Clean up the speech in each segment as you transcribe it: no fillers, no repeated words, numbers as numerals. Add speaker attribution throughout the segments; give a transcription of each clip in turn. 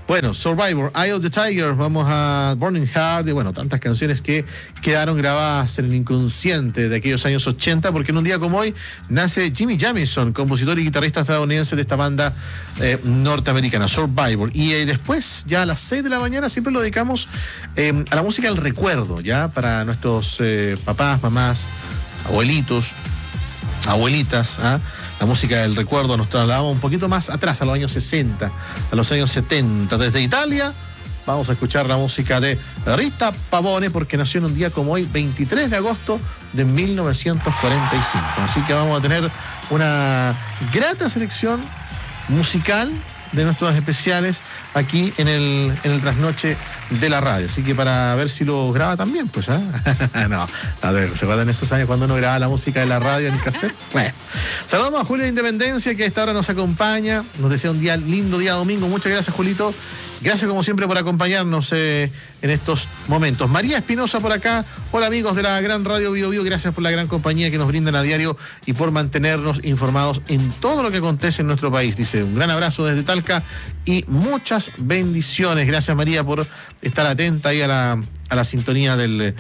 Speaker 1: Bueno, Survivor, Eye of the Tiger, vamos a Burning Heart, y bueno, tantas canciones que quedaron grabadas en el inconsciente de aquellos años 80, porque en un día como hoy nace Jimmy Jamison, compositor y guitarrista estadounidense de esta banda norteamericana, Survivor. Y después, ya a las 6 de la mañana, siempre lo dedicamos a la música del recuerdo, ya para nuestros papás, mamás, abuelitos, abuelitas, ¿ah? La música del recuerdo. Nos trasladamos un poquito más atrás, a los años 60, a los años 70. Desde Italia vamos a escuchar la música de Rita Pavone, porque nació en un día como hoy, 23 de agosto de 1945. Así que vamos a tener una grata selección musical de nuestros especiales aquí en el trasnoche de la radio. Así que para ver si lo graba también, pues, ¿eh? No, a ver, ¿se acuerdan esos años cuando uno grababa la música de la radio en el cassette? Bueno, saludamos a Julio de Independencia, que a esta hora nos acompaña. Nos desea un lindo día domingo. Muchas gracias, Julito. Gracias como siempre por acompañarnos en estos momentos. María Espinosa por acá. Hola amigos de la gran radio Bio Bio. Gracias por la gran compañía que nos brindan a diario y por mantenernos informados en todo lo que acontece en nuestro país. Dice, un gran abrazo desde Talca y muchas bendiciones. Gracias María por estar atenta ahí a la sintonía del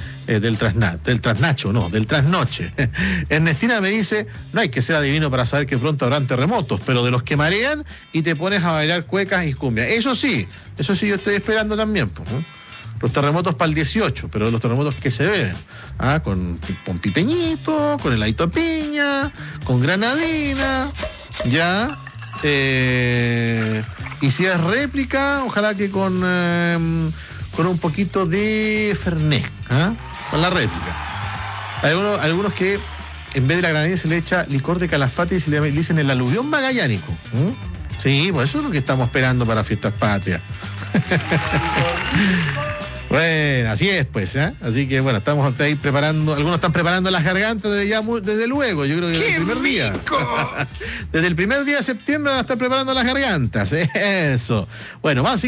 Speaker 1: trasnoche. Ernestina me dice, no hay que ser adivino para saber que pronto habrán terremotos, pero de los que marean y te pones a bailar cuecas y cumbia. Eso sí yo estoy esperando también, pues, ¿no? Los terremotos para el 18, pero los terremotos que se ven, con pipeñito, con heladito de piña, con granadina, ya. Y si es réplica, ojalá que con un poquito de Fernet, con la réplica. Hay algunos que en vez de la granadina se le echa licor de Calafate y se le dicen el aluvión magallánico. Sí, pues eso es lo que estamos esperando para Fiestas Patrias. Bueno, así es, pues, ¿eh? Así que, bueno, estamos ahí preparando, algunos están preparando las gargantas desde luego, yo creo que desde el primer día. Desde el primer día de septiembre van a estar preparando las gargantas, eso. Bueno, más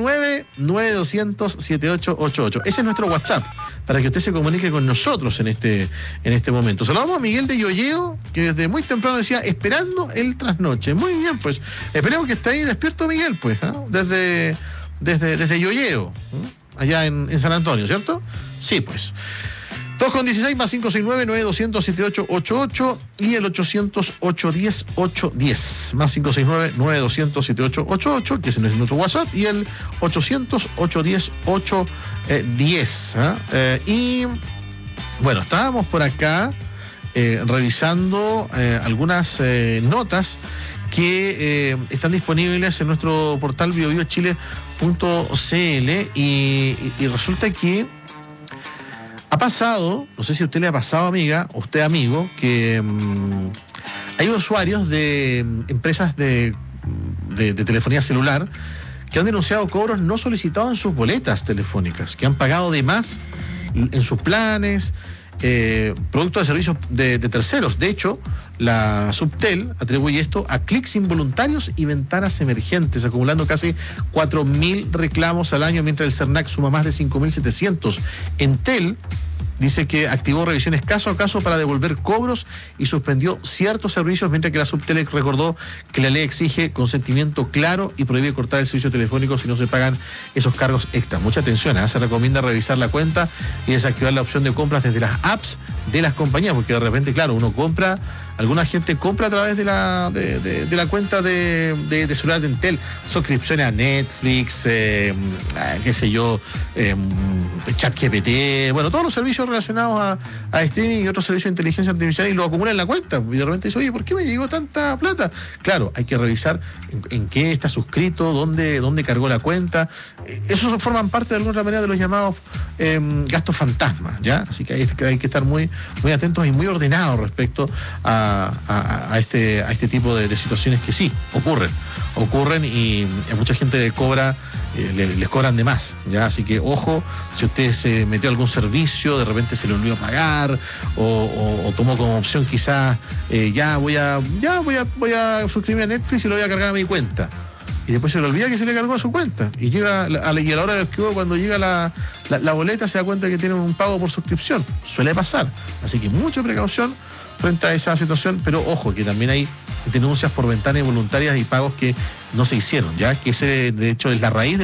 Speaker 1: 569-9200-7888. Ese es nuestro WhatsApp, para que usted se comunique con nosotros en este momento. Saludamos a Miguel de Yoyeo, que desde muy temprano decía, esperando el trasnoche. Muy bien, pues, esperemos que esté ahí despierto Miguel, pues, desde Yoyeo, allá en San Antonio, ¿cierto? Sí, pues. 2:16 más 569-9200-7888 y el 800-810-810. Más 569-9200-7888, que es nuestro WhatsApp, y el 800-810-810. Y bueno, estábamos por acá revisando algunas notas que están disponibles en nuestro portal biobiochile.cl y resulta que ha pasado, no sé si a usted le ha pasado, amiga, o usted, amigo, que hay usuarios de empresas de telefonía celular que han denunciado cobros no solicitados en sus boletas telefónicas, que han pagado de más en sus planes, producto de servicios de terceros. De hecho, la Subtel atribuye esto a clics involuntarios y ventanas emergentes, acumulando casi 4.000 reclamos al año, mientras el CERNAC suma más de 5.700. Entel dice que activó revisiones caso a caso para devolver cobros y suspendió ciertos servicios, mientras que la Subtel recordó que la ley exige consentimiento claro y prohíbe cortar el servicio telefónico si no se pagan esos cargos extra. Mucha atención, se recomienda revisar la cuenta y desactivar la opción de compras desde las apps de las compañías, porque de repente, claro, uno compra, alguna gente compra a través de la cuenta de celular de Entel, suscripciones a Netflix, qué sé yo, ChatGPT, bueno, todos los servicios relacionados a streaming y otros servicios de inteligencia artificial, y lo acumulan en la cuenta, y de repente dice, oye, ¿por qué me llegó tanta plata? Claro, hay que revisar en qué está suscrito, dónde cargó la cuenta. Esos forman parte de alguna manera de los llamados gastos fantasmas, ¿ya? Así que hay que estar muy, muy atentos y muy ordenados respecto a este tipo de situaciones que sí ocurren y a mucha gente les cobran de más, ¿ya? Así que ojo, si usted se metió a algún servicio, de repente se le olvidó pagar o tomó como opción quizás voy a suscribirme a Netflix y lo voy a cargar a mi cuenta, y después se le olvida que se le cargó a su cuenta, y a la hora del que cuando llega la boleta se da cuenta que tiene un pago por suscripción. Suele pasar, así que mucha precaución frente a esa situación, pero ojo, que también hay denuncias por ventanas involuntarias y pagos que no se hicieron, ya que ese de hecho es la raíz de